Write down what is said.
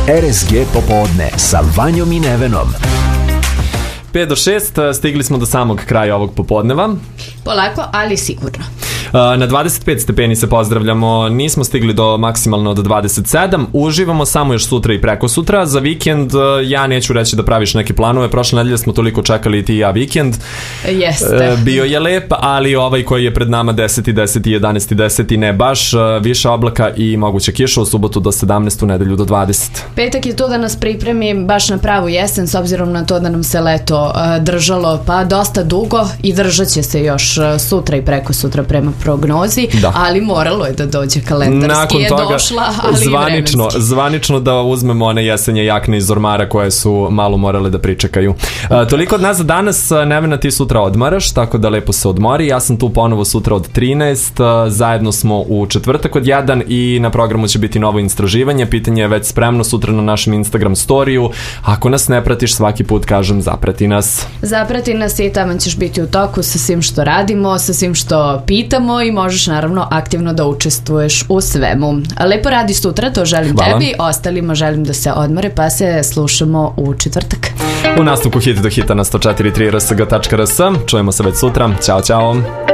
RSG popodne sa Vanjom i Nevenom. 5 do 6, stigli smo do samog kraja ovog popodneva. Polako, ali sigurno. Na 25 stepeni se pozdravljamo, nismo stigli do maksimalno do 27, uživamo samo još sutra i preko sutra. Za vikend ja neću reći da praviš neke planove, prošle nedelje smo toliko čekali i ti i ja vikend. Jeste. Bio je lep, ali ovaj koji je pred nama 10. 10. 11. 10. ne baš, više oblaka i moguće kiša, u subotu do 17, u nedelju do 20. Petak je tu da nas pripremi baš na pravu jesen, s obzirom na to da nam se leto držalo pa dosta dugo i držat će se još sutra i preko sutra prema prognozi, ali moralo je da dođe kalendarski. Nakon je toga, došla, ali zvanično da uzmemo one jesenje jakne iz ormara koje su malo morale da pričekaju. Toliko od nas za danas. Nevena, ti sutra odmaraš, tako da lepo se odmori. Ja sam tu ponovo sutra od 13, zajedno smo u četvrtak od 1 i na programu će biti novo istraživanje. Pitanje je već spremno sutra na našem Instagram storiju. Ako nas ne pratiš, svaki put kažem zaprati nas. Zaprati nas i tamo ćeš biti u toku sa svim što radimo, sa svim što pitamo i možeš naravno aktivno da učestvuješ u svemu. Lepo radi sutra, to želim tebi, ostalima želim da se odmore, pa se slušamo u četvrtak. U nastavku Hit do hita na 104.3 rsg.rs. Čujemo se već sutra. Ćao, čao.